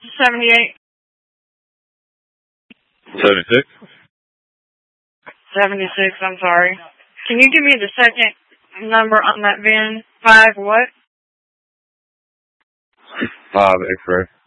78. 76? 76, I'm sorry. Can you give me the second number on that VIN? 5 what? 5 X-ray.